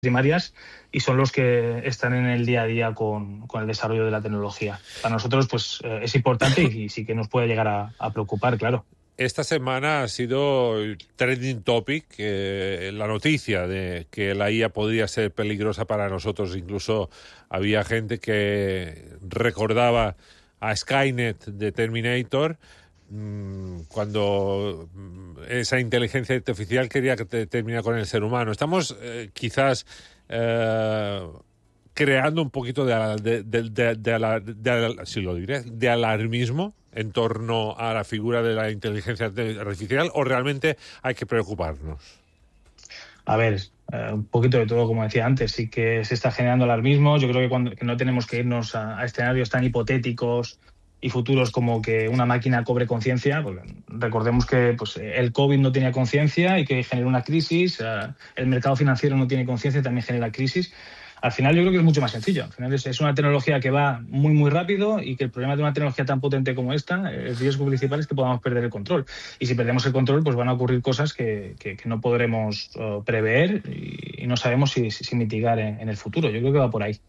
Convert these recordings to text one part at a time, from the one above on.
primarias y son los que están en el día a día con el desarrollo de la tecnología. Para nosotros pues es importante y sí que nos puede llegar a preocupar, claro. Esta semana ha sido trending topic la noticia de que la IA podría ser peligrosa para nosotros. Incluso había gente que recordaba a Skynet de Terminator cuando esa inteligencia artificial quería terminar con el ser humano. Estamos quizás creando un poquito de alarmismo en torno a la figura de la inteligencia artificial, o realmente hay que preocuparnos. A ver, un poquito de todo, como decía antes, sí que se está generando alarmismo. Yo creo que no tenemos que irnos a escenarios tan hipotéticos y futuros como que una máquina cobre conciencia. Recordemos que pues, el COVID no tenía conciencia y que generó una crisis, el mercado financiero no tiene conciencia y también genera crisis. Al final yo creo que es mucho más sencillo. Al final es una tecnología que va muy, muy rápido y que el problema de una tecnología tan potente como esta, el riesgo principal es que podamos perder el control. Y si perdemos el control, pues van a ocurrir cosas que no podremos prever y no sabemos si mitigar en el futuro. Yo creo que va por ahí.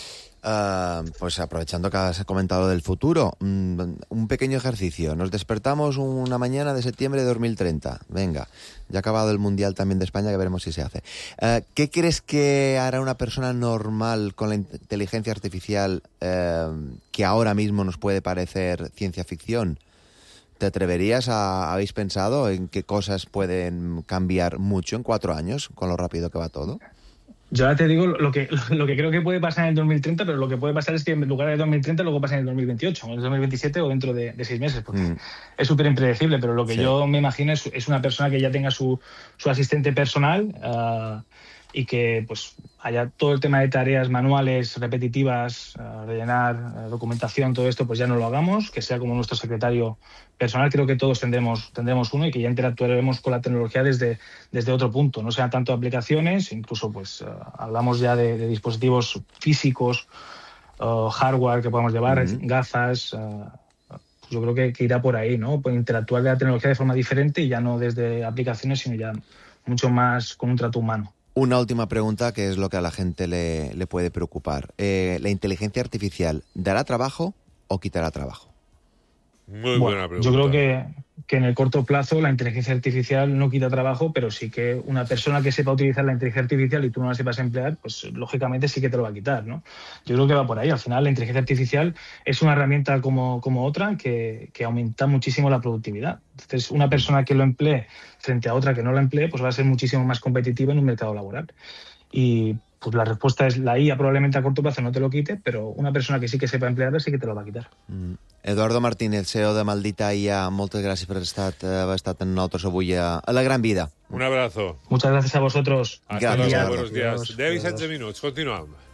Pues aprovechando que has comentado del futuro, un pequeño ejercicio. Nos despertamos una mañana de septiembre de 2030. Venga, ya ha acabado el Mundial también de España, que veremos si se hace. ¿Qué crees que hará una persona normal con la inteligencia artificial que ahora mismo nos puede parecer ciencia ficción? ¿Te atreverías habéis pensado en qué cosas pueden cambiar mucho en 4 años, con lo rápido que va todo? Yo ahora te digo lo que creo que puede pasar en el 2030, pero lo que puede pasar es que en lugar de 2030 luego pasa en el 2028, o en el 2027 o dentro de 6 meses, porque es súper impredecible, pero lo que yo me imagino es una persona que ya tenga su asistente personal y que pues haya todo el tema de tareas manuales, repetitivas, rellenar, documentación, todo esto, pues ya no lo hagamos, que sea como nuestro secretario personal. Creo que todos tendremos uno y que ya interactuaremos con la tecnología desde otro punto, no sean tanto aplicaciones, incluso pues hablamos ya de dispositivos físicos, hardware que podamos llevar, gafas. Pues yo creo que irá por ahí, ¿no? Puede interactuar de la tecnología de forma diferente y ya no desde aplicaciones, sino ya mucho más con un trato humano. Una última pregunta, que es lo que a la gente le puede preocupar. ¿La inteligencia artificial dará trabajo o quitará trabajo? Muy buena pregunta. Yo creo que en el corto plazo la inteligencia artificial no quita trabajo, pero sí que una persona que sepa utilizar la inteligencia artificial y tú no la sepas emplear, pues lógicamente sí que te lo va a quitar, ¿no? Yo creo que va por ahí. Al final la inteligencia artificial es una herramienta como otra que aumenta muchísimo la productividad. Entonces, una persona que lo emplee frente a otra que no lo emplee, pues va a ser muchísimo más competitiva en un mercado laboral. Y pues la respuesta es la IA probablemente a corto plazo no te lo quite, pero una persona que sí que sepa emplearla sí que te lo va a quitar. Eduardo Martínez, CEO de Maldita IA, moltes gràcies per haver estat amb nosaltres avui a La Gran Vida. Un abrazo. Muchas gracias a vosotros. Hasta luego, buenos días. 10 i 16 minuts, continuem.